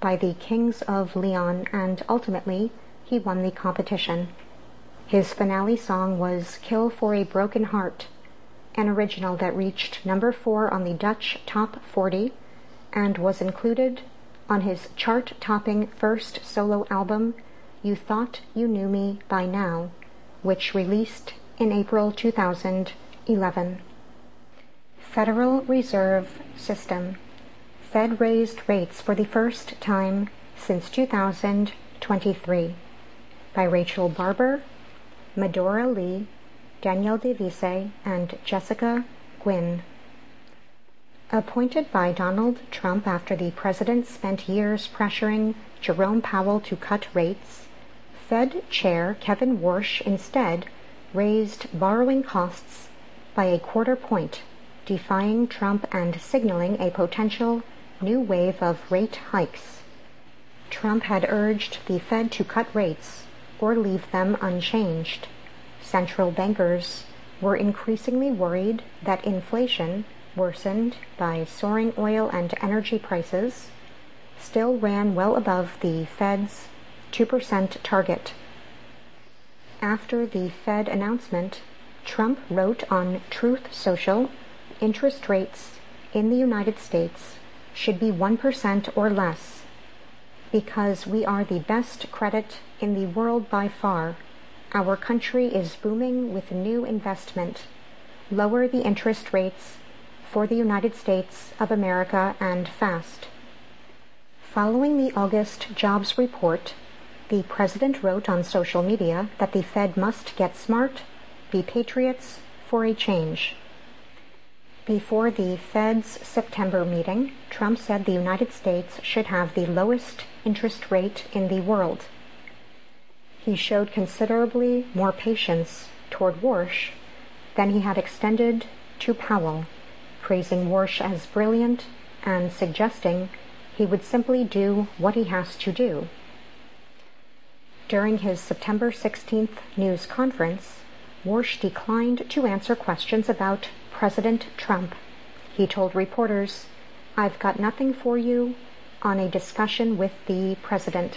by the Kings of Leon, and ultimately he won the competition. His finale song was Kill for a Broken Heart, an original that reached number 4 on the Dutch Top 40 and was included on his chart-topping first solo album, You Thought You Knew Me by Now, which released in April 2011. Federal Reserve System. Fed raised rates for the first time since 2023. By Rachel Barber, Medora Lee, Danielle DeVise, and Jessica Gwynn. Appointed by Donald Trump after the president spent years pressuring Jerome Powell to cut rates, Fed Chair Kevin Warsh instead raised borrowing costs by a quarter point, defying Trump and signaling a potential new wave of rate hikes. Trump had urged the Fed to cut rates or leave them unchanged. Central bankers were increasingly worried that inflation, worsened by soaring oil and energy prices, still ran well above the Fed's 2% target. After the Fed announcement, Trump wrote on Truth Social, interest rates in the United States should be 1% or less, because we are the best credit in the world by far. Our country is booming with new investment. Lower the interest rates for the United States of America and fast. Following the August jobs report, the president wrote on social media that the Fed must get smart, be patriots for a change. Before the Fed's September meeting, Trump said the United States should have the lowest interest rate in the world. He showed considerably more patience toward Warsh than he had extended to Powell, praising Warsh as brilliant and suggesting he would simply do what he has to do. During his September 16th news conference, Warsh declined to answer questions about President Trump. He told reporters, "I've got nothing for you on a discussion with the president."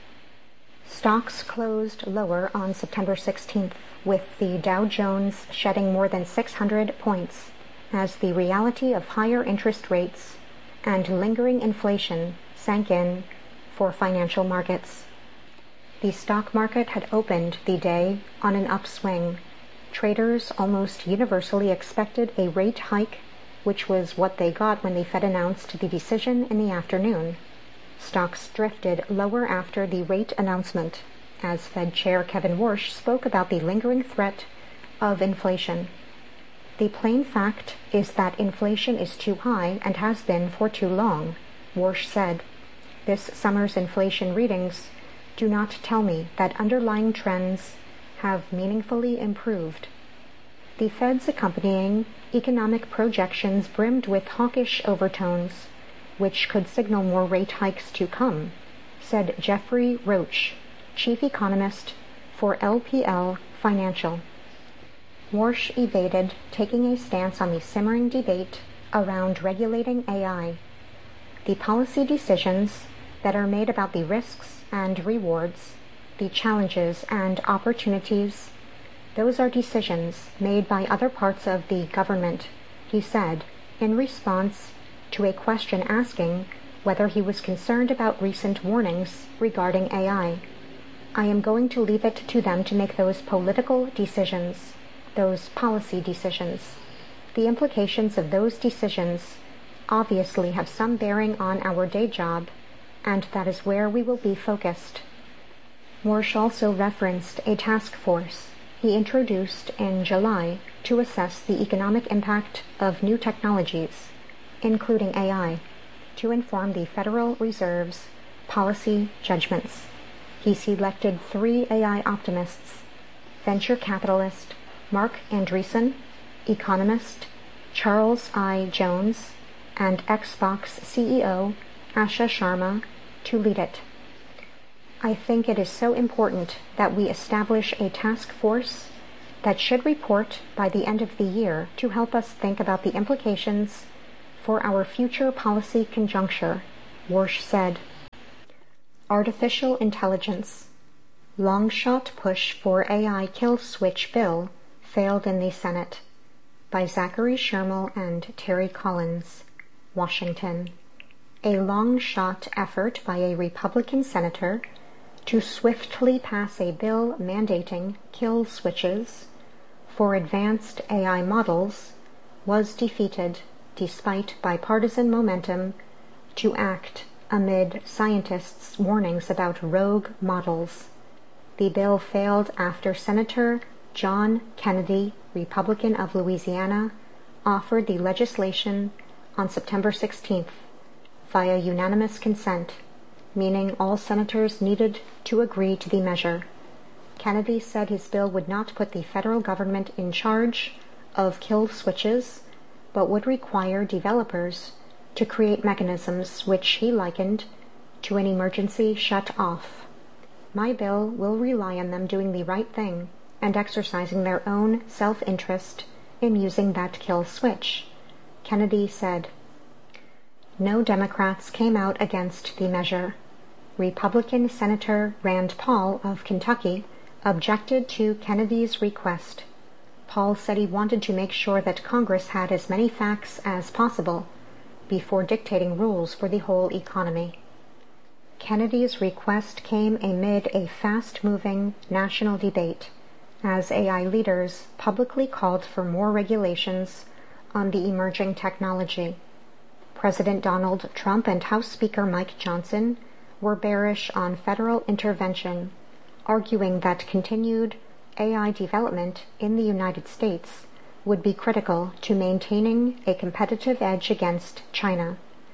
Stocks closed lower on September 16th, with the Dow Jones shedding more than 600 points, as the reality of higher interest rates and lingering inflation sank in for financial markets. The stock market had opened the day on an upswing. Traders almost universally expected a rate hike, which was what they got when the Fed announced the decision in the afternoon. Stocks drifted lower after the rate announcement, as Fed Chair Kevin Warsh spoke about the lingering threat of inflation. "The plain fact is that inflation is too high and has been for too long," Warsh said. "This summer's inflation readings do not tell me that underlying trends have meaningfully improved." The Fed's accompanying economic projections brimmed with hawkish overtones, which could signal more rate hikes to come, said Jeffrey Roach, chief economist for LPL Financial. Warsh evaded taking a stance on the simmering debate around regulating AI. The policy decisions that are made about the risks and rewards, the challenges and opportunities, those are decisions made by other parts of the government, he said, in response to a question asking whether he was concerned about recent warnings regarding AI. "I am going to leave it to them to make those political decisions, those policy decisions. The implications of those decisions obviously have some bearing on our day job, and that is where we will be focused." Warsh also referenced a task force he introduced in July to assess the economic impact of new technologies, including AI, to inform the Federal Reserve's policy judgments. He selected 3 AI optimists: venture capitalist Mark Andreessen, economist Charles I. Jones, and Xbox CEO Asha Sharma, to lead it. "I think it is so important that we establish a task force that should report by the end of the year to help us think about the implications for our future policy conjuncture," Warsh said. Artificial Intelligence. Long-shot push for AI kill switch bill failed in the Senate. By Zachary Shermill and Terry Collins, Washington. A long-shot effort by a Republican senator to swiftly pass a bill mandating kill switches for advanced AI models was defeated despite bipartisan momentum to act amid scientists' warnings about rogue models. The bill failed after Senator John Kennedy, Republican of Louisiana, offered the legislation on September 16th via unanimous consent, meaning all senators needed to agree to the measure. Kennedy said his bill would not put the federal government in charge of kill switches, but would require developers to create mechanisms which he likened to an emergency shut-off. My bill will rely on them doing the right thing and exercising their own self-interest in using that kill switch, Kennedy said. No Democrats came out against the measure. Republican Senator Rand Paul of Kentucky objected to Kennedy's request. Paul said he wanted to make sure that Congress had as many facts as possible before dictating rules for the whole economy. Kennedy's request came amid a fast-moving national debate as AI leaders publicly called for more regulations on the emerging technology. President Donald Trump and House Speaker Mike Johnson were bearish on federal intervention, arguing that continued AI development in the United States would be critical to maintaining a competitive edge against China.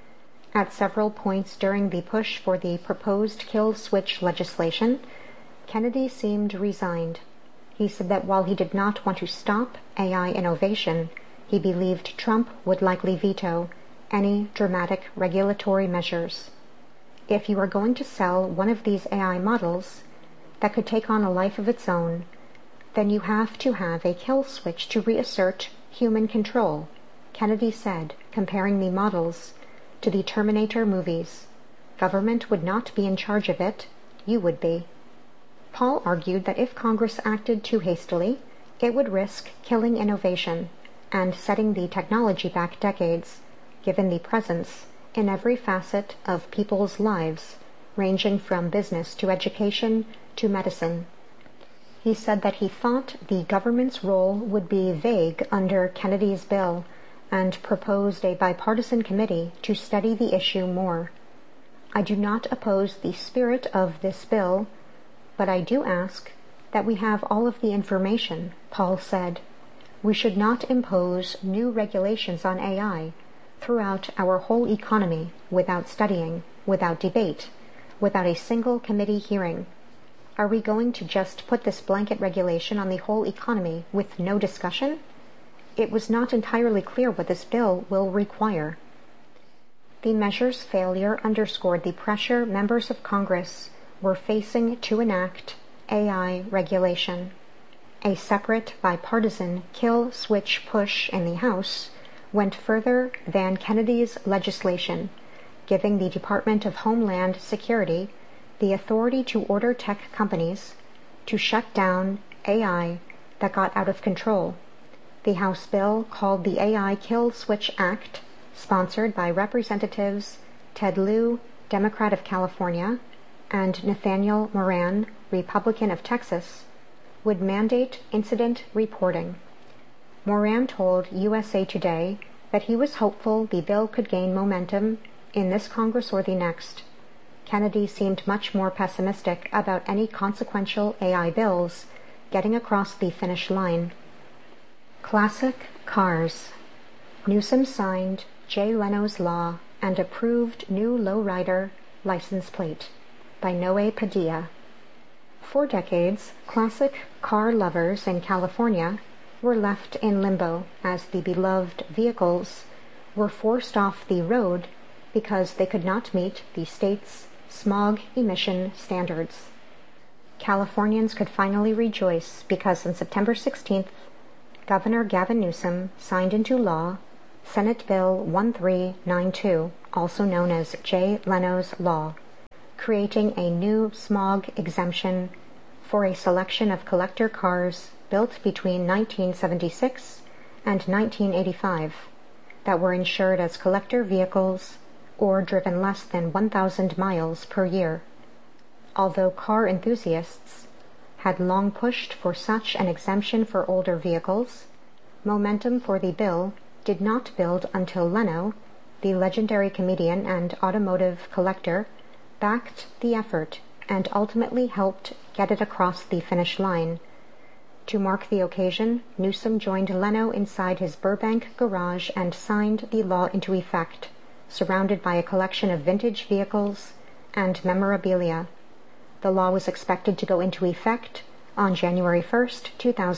At several points during the push for the proposed kill switch legislation, Kennedy seemed resigned. He said that while he did not want to stop AI innovation, he believed Trump would likely veto any dramatic regulatory measures. If you are going to sell one of these AI models that could take on a life of its own, then you have to have a kill switch to reassert human control, Kennedy said, comparing the models to the Terminator movies. Government would not be in charge of it, you would be. Paul argued that if Congress acted too hastily, it would risk killing innovation and setting the technology back decades, given the presence in every facet of people's lives, ranging from business to education to medicine. He said that he thought the government's role would be vague under Kennedy's bill and proposed a bipartisan committee to study the issue more. I do not oppose the spirit of this bill, but I do ask that we have all of the information, Paul said. We should not impose new regulations on AI throughout our whole economy without studying, without debate, without a single committee hearing. Are we going to just put this blanket regulation on the whole economy with no discussion? It was not entirely clear what this bill will require. The measure's failure underscored the pressure members of Congress were facing to enact AI regulation. A separate bipartisan kill switch push in the House went further than Kennedy's legislation, giving the Department of Homeland Security the authority to order tech companies to shut down AI that got out of control. The House bill, called the AI Kill Switch Act, sponsored by Representatives Ted Lieu, Democrat of California, and Nathaniel Moran, Republican of Texas, would mandate incident reporting. Moran told USA Today that he was hopeful the bill could gain momentum in this Congress or the next. Kennedy seemed much more pessimistic about any consequential AI bills getting across the finish line. Classic Cars. Newsom signed Jay Leno's law and approved new lowrider license plate by Noe Padilla. For decades, classic car lovers in California were left in limbo as the beloved vehicles were forced off the road because they could not meet the state's smog emission standards. Californians could finally rejoice because on September 16th, Governor Gavin Newsom signed into law Senate Bill 1392, also known as Jay Leno's Law, creating a new smog exemption for a selection of collector cars built between 1976 and 1985 that were insured as collector vehicles or driven less than 1,000 miles per year. Although car enthusiasts had long pushed for such an exemption for older vehicles, momentum for the bill did not build until Leno, the legendary comedian and automotive collector, backed the effort and ultimately helped get it across the finish line. To mark the occasion, Newsom joined Leno inside his Burbank garage and signed the law into effect, surrounded by a collection of vintage vehicles and memorabilia. The law was expected to go into effect on January 1st,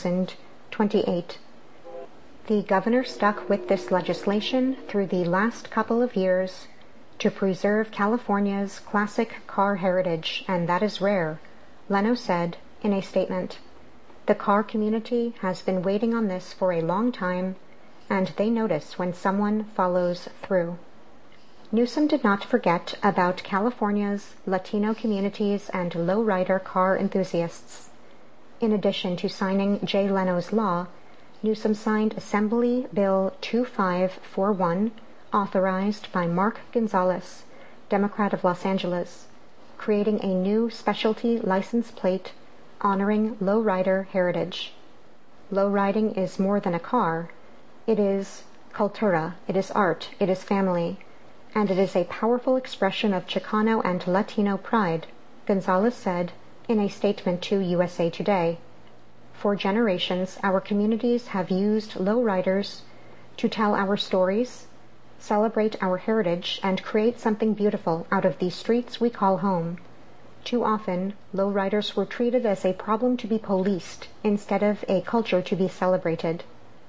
2028. The governor stuck with this legislation through the last couple of years to preserve California's classic car heritage, and that is rare, Leno said in a statement. The car community has been waiting on this for a long time, and they notice when someone follows through. Newsom did not forget about California's Latino communities and lowrider car enthusiasts. In addition to signing Jay Leno's law, Newsom signed Assembly Bill 2541, authorized by Mark Gonzalez, Democrat of Los Angeles, creating a new specialty license plate honoring lowrider heritage. Lowriding is more than a car. It is cultura, it is art, it is family, and it is a powerful expression of Chicano and Latino pride, Gonzalez said in a statement to USA Today. For generations, our communities have used lowriders to tell our stories, celebrate our heritage, and create something beautiful out of these streets we call home. Too often, lowriders were treated as a problem to be policed instead of a culture to be celebrated.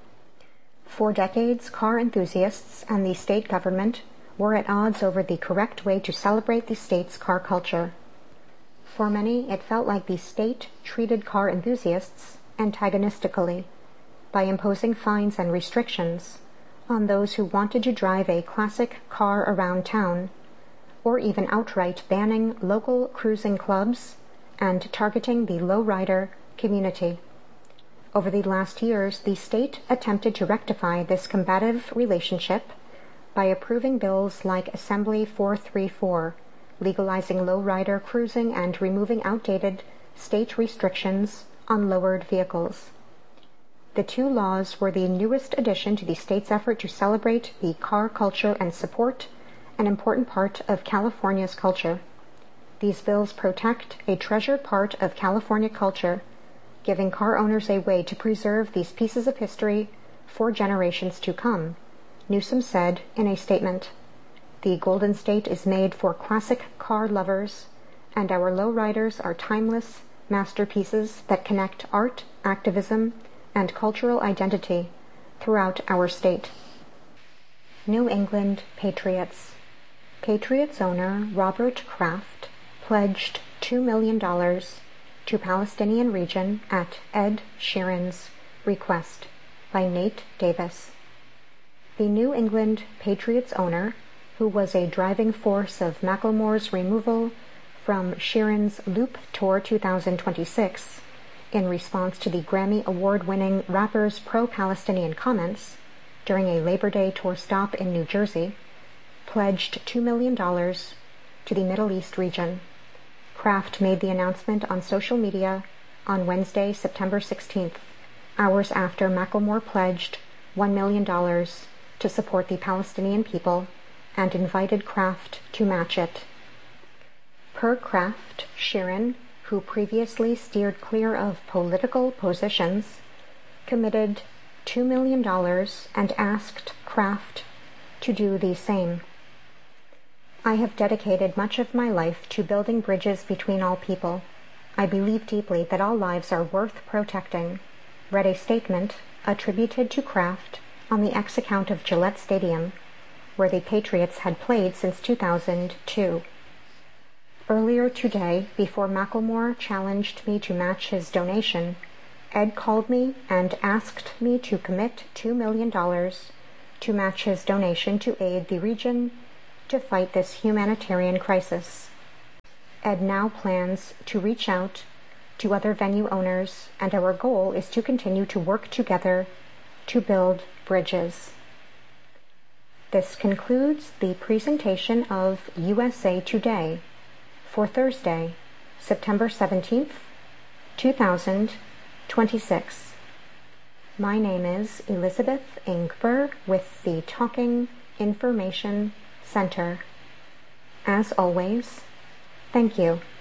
For decades, car enthusiasts and the state government were at odds over the correct way to celebrate the state's car culture. For many, it felt like the state treated car enthusiasts antagonistically by imposing fines and restrictions on those who wanted to drive a classic car around town, or even outright banning local cruising clubs and targeting the lowrider community. Over the last years, the state attempted to rectify this combative relationship by approving bills like Assembly 434, legalizing lowrider cruising and removing outdated state restrictions on lowered vehicles. The two laws were the newest addition to the state's effort to celebrate the car culture and support an important part of California's culture. These bills protect a treasured part of California culture, giving car owners a way to preserve these pieces of history for generations to come, Newsom said in a statement. The Golden State is made for classic car lovers, and our lowriders are timeless masterpieces that connect art, activism, and cultural identity throughout our state. New England Patriots. Patriots owner Robert Kraft pledged $2 million to Palestinian region at Ed Sheeran's request, by Nate Davis. The New England Patriots owner, who was a driving force of Macklemore's removal from Sheeran's Loop Tour 2026, in response to the Grammy Award-winning rapper's pro-Palestinian comments during a Labor Day tour stop in New Jersey, pledged $2 million to the Middle East region. Kraft made the announcement on social media on Wednesday, September 16th, hours after Macklemore pledged $1 million to support the Palestinian people and invited Kraft to match it. Per Kraft, Sheeran, who previously steered clear of political positions, committed $2 million and asked Kraft to do the same. I have dedicated much of my life to building bridges between all people. I believe deeply that all lives are worth protecting, read a statement attributed to Kraft on the X account of Gillette Stadium, where the Patriots had played since 2002. Earlier today, before Macklemore challenged me to match his donation, Ed called me and asked me to commit $2 million to match his donation to aid the region to fight this humanitarian crisis. Ed now plans to reach out to other venue owners, and our goal is to continue to work together to build bridges. This concludes the presentation of USA Today for Thursday, September 17th, 2026. My name is Elizabeth Ingber with the Talking Information Center. As always, thank you.